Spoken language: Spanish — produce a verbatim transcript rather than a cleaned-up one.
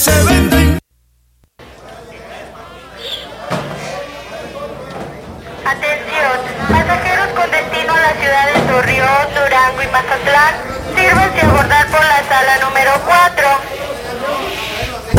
se venden. Atención, pasajeros con destino a las ciudades de Torreón, Durango y Mazatlán, sírvanse a abordar por la sala número cuatro.